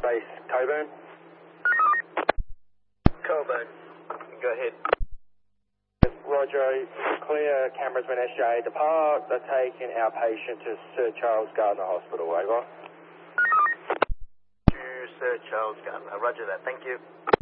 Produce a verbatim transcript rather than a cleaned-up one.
Base Coburn. Coburn. Go ahead. Roger, clear, cameras when S J depart. They're taking our patient to Sir Charles Gardner Hospital, over. To Sir Charles Gardner. Roger that, thank you.